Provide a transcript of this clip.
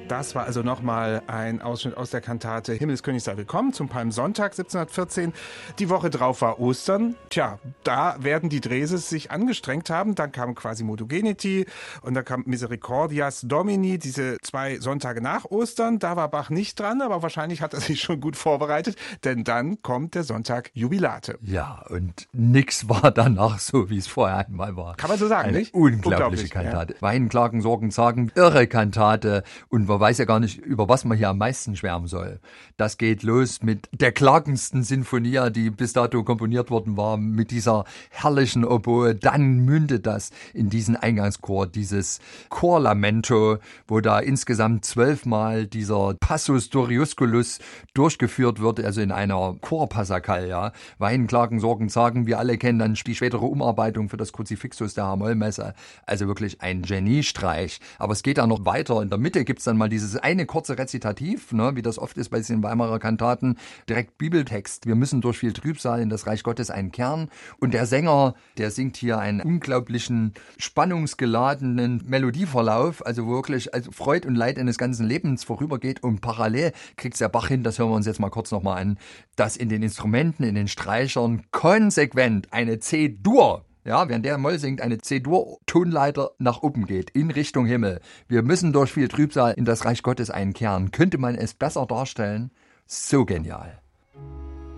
Das war also nochmal ein Ausschnitt aus der Kantate Himmelskönig sei willkommen zum Palmsonntag 1714. Die Woche drauf war Ostern. Tja, da werden die Dreses sich angestrengt haben. Dann kam Quasimodo Geniti und dann kam Misericordias Domini, diese 2 Sonntage nach Ostern. Da war Bach nicht dran, aber wahrscheinlich hat er sich schon gut vorbereitet, denn dann kommt der Sonntag Jubilate. Ja, und nix war danach so, wie es vorher einmal war. Kann man so sagen, Eine nicht? Unglaubliche Kantate. Ja. Weinen, Klagen, Sorgen, Zagen, irre Kantate. Und man weiß ja gar nicht, über was man hier am meisten schwärmen soll. Das geht los mit der klagendsten Sinfonia, die bis dato komponiert worden war, mit dieser herrlichen Oboe. Dann mündet das in diesen Eingangschor, dieses Chorlamento, wo da insgesamt 12 Mal dieser Passus Doriusculus durchgeführt wird, also in einer Chorpassakal, ja. Weinen, Klagen, Sorgen, Zagen. Wir alle kennen dann die spätere Umarbeitung für das Kruzifixus der H-Moll-Messe. Also wirklich ein Geniestreich. Aber es geht da noch weiter. In der Mitte gibt's dann mal dieses eine kurze Rezitativ, ne, wie das oft ist bei den Weimarer Kantaten, direkt Bibeltext. Wir müssen durch viel Trübsal in das Reich Gottes einkehren. Und der Sänger, der singt hier einen unglaublichen, spannungsgeladenen Melodieverlauf, also wirklich Freud und Leid eines ganzen Lebens vorübergeht. Und parallel kriegt's der Bach hin, das hören wir uns jetzt mal kurz nochmal an, dass in den Instrumenten, in den Streichern konsequent eine C-Dur, ja, während der Moll singt, eine C-Dur-Tonleiter nach oben geht, in Richtung Himmel. Wir müssen durch viel Trübsal in das Reich Gottes einkehren. Könnte man es besser darstellen? So genial.